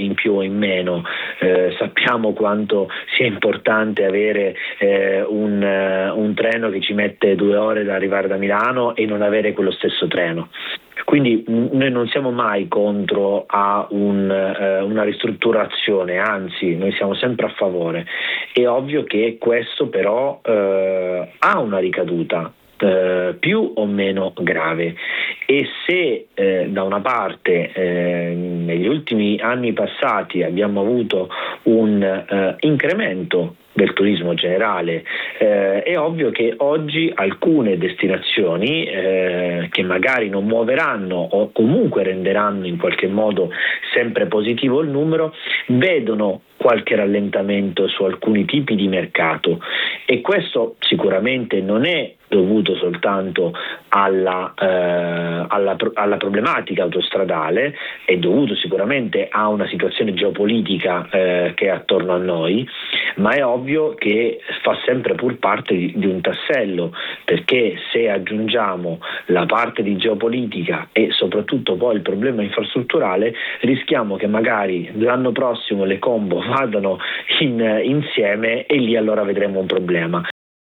in più o in meno. Sappiamo quanto sia importante avere un treno che ci mette 2 ore ad arrivare da Milano e non avere quello stesso treno. Quindi noi non siamo mai contro a una ristrutturazione, anzi noi siamo sempre a favore. È ovvio che questo però ha una ricaduta più o meno grave, e se da una parte negli ultimi anni passati abbiamo avuto un incremento del turismo generale, è ovvio che oggi alcune destinazioni che magari non muoveranno o comunque renderanno in qualche modo sempre positivo il numero, vedono qualche rallentamento su alcuni tipi di mercato, e questo sicuramente non è dovuto soltanto alla problematica autostradale, è dovuto sicuramente a una situazione geopolitica che è attorno a noi, ma è ovvio che fa sempre pur parte di un tassello, perché se aggiungiamo la parte di geopolitica e soprattutto poi il problema infrastrutturale, rischiamo che magari l'anno prossimo le combo vadano insieme, e lì allora vedremo un problema.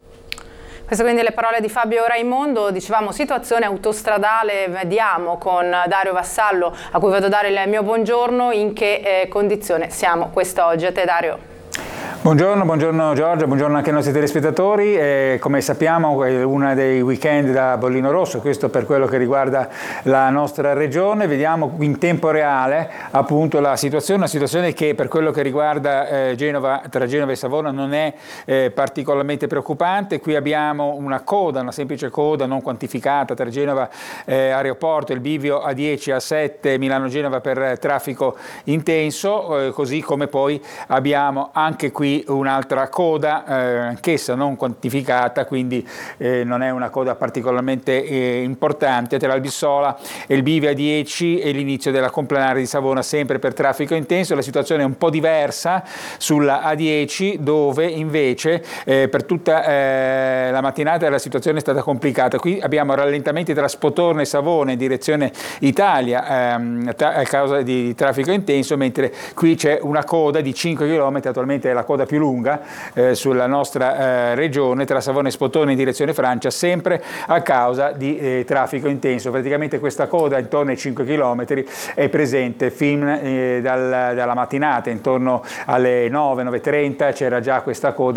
Queste quindi le parole di Fabio Raimondo. Dicevamo situazione autostradale, vediamo con Dario Vassallo, a cui vado a dare il mio buongiorno, in che condizione siamo quest'oggi. A te Dario. Buongiorno Giorgia, buongiorno anche ai nostri telespettatori. Come sappiamo è uno dei weekend da bollino rosso, questo per quello che riguarda la nostra regione. Vediamo in tempo reale appunto la situazione, una situazione che per quello che riguarda Genova, tra Genova e Savona, non è particolarmente preoccupante. Qui abbiamo una coda, una semplice coda non quantificata tra Genova aeroporto e il bivio A10 A7 Milano-Genova per traffico intenso, così come poi abbiamo anche qui un'altra coda, anch'essa non quantificata, quindi non è una coda particolarmente importante, tra Albissola e il bivio A10 e l'inizio della complanare di Savona, sempre per traffico intenso. La situazione è un po' diversa sulla A10, dove invece per tutta la mattinata la situazione è stata complicata. Qui abbiamo rallentamenti tra Spotorno e Savona in direzione Italia a causa di traffico intenso, mentre qui c'è una coda di 5 km, attualmente è la coda più lunga sulla nostra regione, tra Savona e Spotorno in direzione Francia, sempre a causa di traffico intenso. Praticamente questa coda intorno ai 5 km è presente fin dalla mattinata, intorno alle 9:30 c'era già questa coda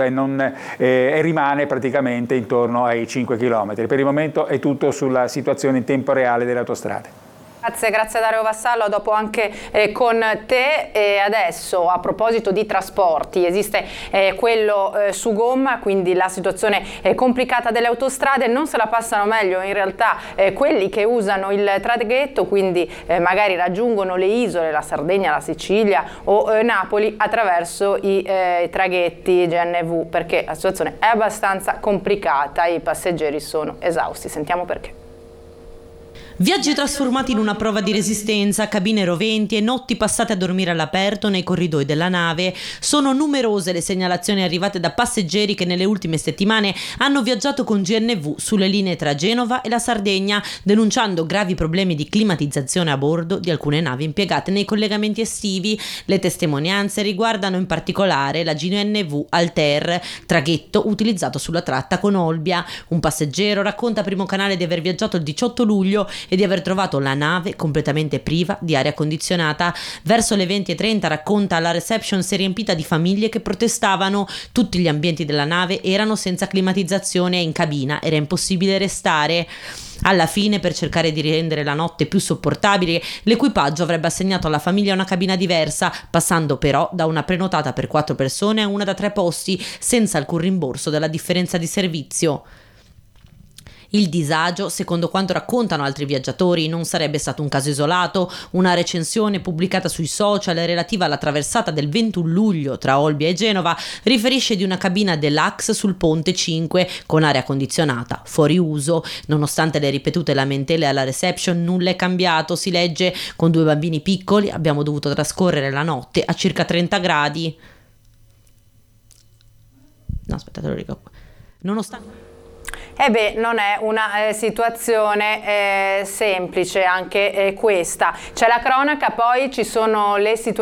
e rimane praticamente intorno ai 5 km. Per il momento è tutto sulla situazione in tempo reale delle autostrade. Grazie Dario Vassallo, dopo anche con te. E adesso, a proposito di trasporti, esiste quello su gomma, quindi la situazione complicata delle autostrade. Non se la passano meglio in realtà quelli che usano il traghetto, quindi magari raggiungono le isole, la Sardegna, la Sicilia o Napoli attraverso i traghetti GNV, perché la situazione è abbastanza complicata, i passeggeri sono esausti. Sentiamo perché. Viaggi trasformati in una prova di resistenza, cabine roventi e notti passate a dormire all'aperto nei corridoi della nave. Sono numerose le segnalazioni arrivate da passeggeri che nelle ultime settimane hanno viaggiato con GNV sulle linee tra Genova e la Sardegna, denunciando gravi problemi di climatizzazione a bordo di alcune navi impiegate nei collegamenti estivi. Le testimonianze riguardano in particolare la GNV Altair, traghetto utilizzato sulla tratta con Olbia. Un passeggero racconta a Primo Canale di aver viaggiato il 18 luglio e di aver trovato la nave completamente priva di aria condizionata. Verso le 20:30 racconta la reception si è riempita di famiglie che protestavano. Tutti gli ambienti della nave erano senza climatizzazione e in cabina era impossibile restare. Alla fine, per cercare di rendere la notte più sopportabile, l'equipaggio avrebbe assegnato alla famiglia una cabina diversa, passando però da una prenotata per 4 persone a una da 3 posti, senza alcun rimborso della differenza di servizio. Il disagio, secondo quanto raccontano altri viaggiatori, non sarebbe stato un caso isolato. Una recensione pubblicata sui social relativa alla traversata del 21 luglio tra Olbia e Genova riferisce di una cabina deluxe sul ponte 5 con aria condizionata, fuori uso. Nonostante le ripetute lamentele alla reception, nulla è cambiato, si legge. Con 2 bambini piccoli abbiamo dovuto trascorrere la notte a circa 30 gradi. No, aspettate, lo ricordo. Nonostante... non è una situazione semplice anche questa. C'è la cronaca, poi ci sono le situazioni